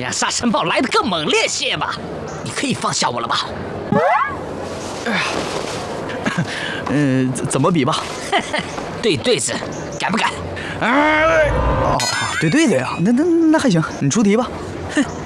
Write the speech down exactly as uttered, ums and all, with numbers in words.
让沙尘暴来得更猛烈些吧。你可以放下我了吧？ 嗯、呃，怎么比吧？ 对对子，敢不敢？ 哦，对对的呀，那那那还行，你出题吧。 哼。